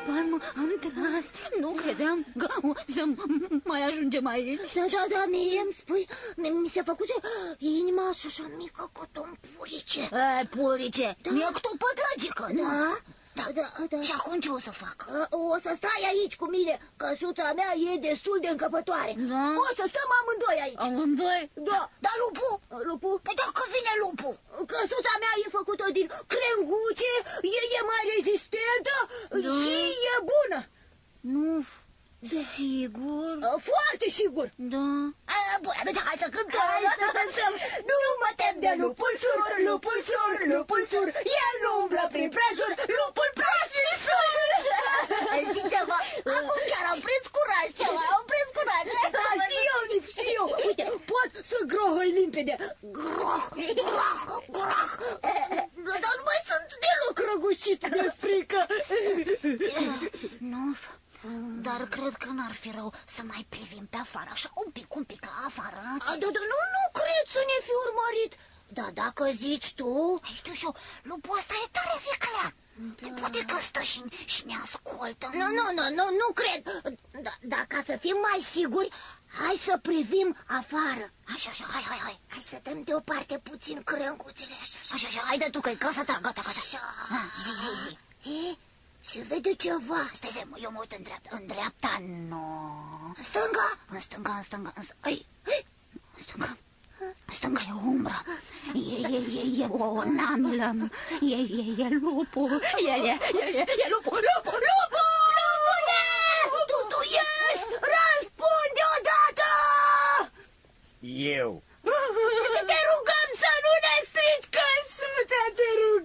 spaimă am tras. Nu credeam că o să mai ajungem aici. Da, mie îmi spui, mi se făcuse inima așa mică ca un purice. Purice, mi-e cu o pătrăgică, Da. Și acum ce o să fac? O să stai aici cu mine, căsuța mea e destul de încăpătoare. Da? O să stăm amândoi aici. Amândoi? Da. Dar lupul? Lupul? Păi dacă vine lupul? Căsuța mea e făcută din crenguțe, e mai rezistentă și e bună. Nu, sigur? Foarte sigur. Da. Bun, atunci hai să cântăm. Hai să cântăm. Nu mă tem de lupul sur, lupul sur, lupul sur. El nu umblă prin prejur, lupul praf și sur. Știi ceva? Acum chiar am prins curaj ceva, am prins curaj. Da, și eu. Uite, pot să grohăi limpede. Groh. Dar nu mai sunt deloc Răgușit de frică. Nu, dar cred că n-ar fi rău să mai privim pe afară, așa un pic afară. Nu cred să ne fi urmărit. Da, dacă zici tu... Știu și eu, lupul ăsta e tare viclean. Poate că stă și ne ascultă. Nu cred. Dar ca să fim mai siguri, hai să privim afară. Așa, hai. Hai să dăm deoparte puțin crenguțele, așa. Așa, haide tu că-i casa ta, gata. Așa. Zi. Se vede ceva. Stai, eu mă uit în dreapta. În dreapta, nu. În stânga? În stânga. În stânga e umbră. E o namlă. E lupul. E lupul. Lupule! Tu ești! Răspunde odată! Eu.